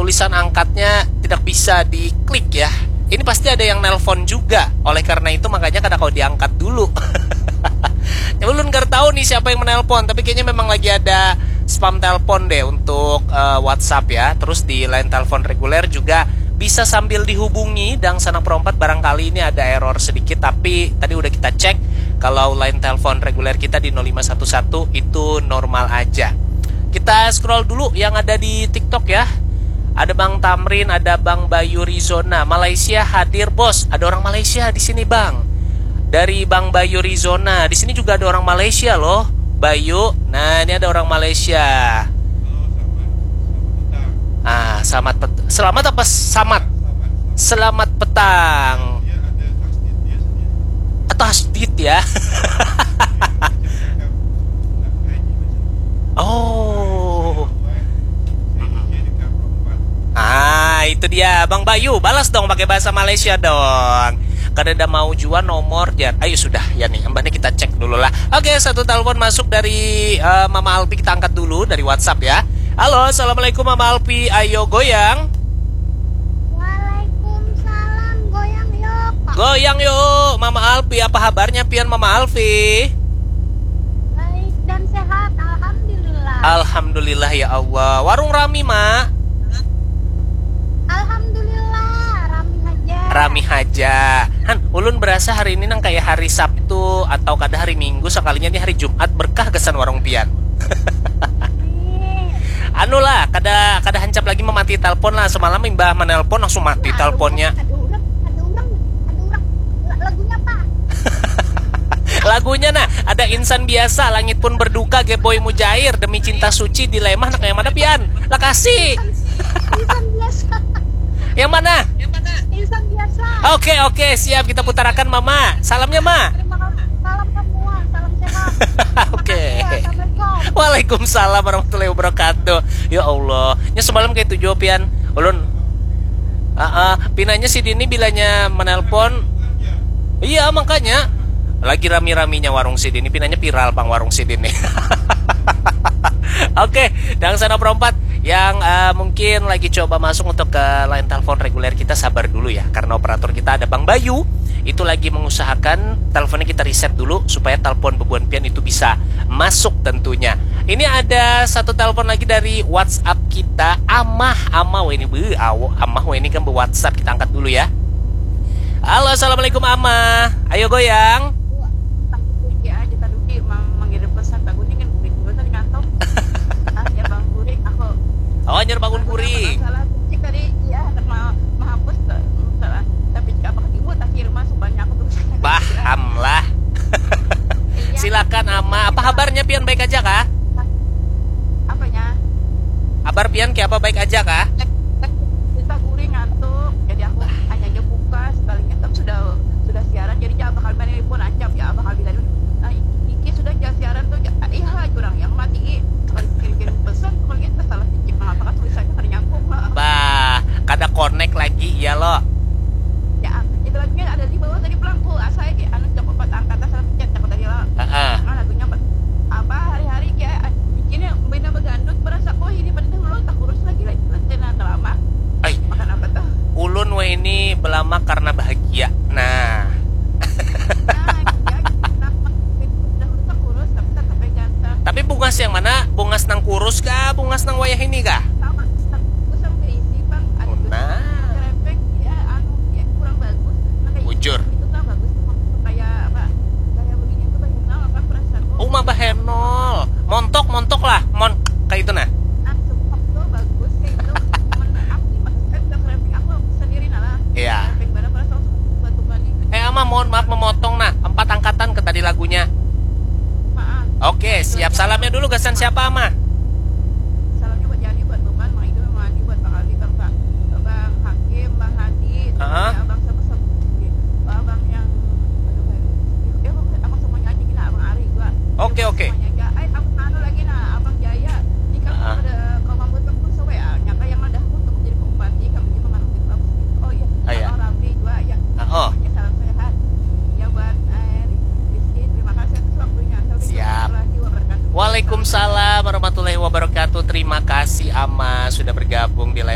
tulisan angkatnya tidak bisa diklik ya. Ini pasti ada yang nelpon juga. Oleh karena itu makanya kada kau diangkat dulu. Ya ulun gak tahu nih siapa yang menelpon, tapi kayaknya memang lagi ada spam telepon deh untuk WhatsApp ya. Terus di line telepon reguler juga bisa sambil dihubungi dan sanak perompat. Barangkali ini ada error sedikit, tapi tadi udah kita cek kalau line telepon reguler kita di 0511 itu normal aja. Kita scroll dulu yang ada di TikTok ya. Ada Bang Tamrin, ada Bang Bayu Rizona. Malaysia hadir bos. Ada orang Malaysia di sini bang. Dari Bang Bayu Rizona. Di sini juga ada orang Malaysia loh, Bayu. Nah ini ada orang Malaysia. Selamat apa samat? Selamat petang. Atau hasdit ya? Oh. Itu dia Bang Bayu. Balas dong pakai bahasa Malaysia dong. Kada mau jual nomor jar. Ayo sudah ya nih. Mbaknya kita cek dulu lah. Oke, satu telepon masuk dari Mama Alpi. Kita angkat dulu dari WhatsApp ya. Halo, assalamualaikum Mama Alpi. Ayo goyang. Waalaikumsalam, goyang yuk. Goyang yuk Mama Alpi. Apa kabarnya pian Mama Alpi? Baik dan sehat, alhamdulillah. Alhamdulillah ya Allah. Warung rami mak. Alhamdulillah, rami aja. Rami aja. Han, ulun berasa hari ini nang kayak hari Sabtu atau kada hari Minggu, sekalinya nih hari Jumat berkah kesan warung pian. Anu lah, kada hancap lagi memati telepon lah. Semalam Mbah menelpon langsung mati teleponnya. Ada orang. Lagunya apa? Lagunya nah, ada insan biasa, langit pun berduka, Geboy Mujair, demi cinta suci dilemah nak yang mana pian? Lah kasih. Insan biasa. Yang mana? Insan biasa. Oke, siap kita putarakan Mama. Salamnya Ma. Terima kasih. Salam semua, salam sehat. Oke. Assalamualaikum. Waalaikumsalam warahmatullahi wabarakatuh. Ya Allah, nya semalam kayak tujuh pian. Ulun pinanya si Dini bilanya menelpon. Iya, makanya lagi rami-raminya warung si Dini. Pinanya viral Bang warung si Dini. Oke, dan sana perempat yang mungkin lagi coba masuk untuk ke line telepon reguler kita, sabar dulu ya, karena operator kita ada Bang Bayu itu lagi mengusahakan teleponnya kita reset dulu supaya telepon bebuan pian itu bisa masuk tentunya. Ini ada satu telepon lagi dari WhatsApp kita, Amah ini Amah ini kan WhatsApp, kita angkat dulu ya. Halo, assalamualaikum Amah, ayo goyang. Oh, nyer bangun kuring. Salah cek tadi ya menghapus salah. Tapi jika apa ketemu akhir masuk banyak aku terus. Paham lah. Silakan Ama. Apa kabarnya pian baik aja kah? Apanya? Kabar pian kayak apa baik aja kah? Kita kuring ngantuk. Jadi aku hanya aja buka sekalinya kan sudah siaran jadi jangan bakal main pun ancap ya bakal bilang nah iki sudah siaran tuh iya curang yang mati kalau kirim pesan kalau kita salah cek mengapa tulisannya kada nyambung lah. Bah, kada connect lagi ya lo. Ya, itu lagunya ada di bawah tadi pelangku asal kayak anu coba angkat asal pencet aku tadi lah. Lagunya apa hari-hari kayak bikinnya benda begandut berasa ini pada dulu tak kurus lagi lantena lama. Makan apa tuh? Ulun ini belama karena bahagia. Nah. Tapi bungas yang mana? Bungas nang kurus kah? Bungas nang wayah ini kah? Sama, aku sampai isi bang. Nah. Kerepek ya, ya kurang bagus. Bujur. Itu kan bagus kayak apa? Kayak begini tuh bahenol kan perasaan. Mah bahenol. Montok lah. Kayak itu nah. Sebab tuh bagus itu. Aku maksudnya kerepek aku sendiri nalah. Iya. Kerepek barang perasaan batu balik. Ama mohon maaf memotong nah. 4 angkatan ke tadi lagunya. Maaf. Oke, siap. Salamnya dulu kesan siapa Ama?